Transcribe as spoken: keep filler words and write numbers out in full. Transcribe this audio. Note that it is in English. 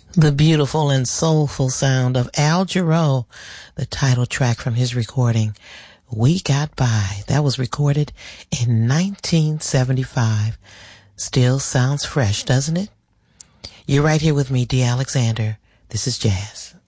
The beautiful and soulful sound of Al Jarreau, the title track from his recording, We Got By. That was recorded in nineteen seventy-five. Still sounds fresh, doesn't it? You're right here with me, Dee Alexander. This is Jazz.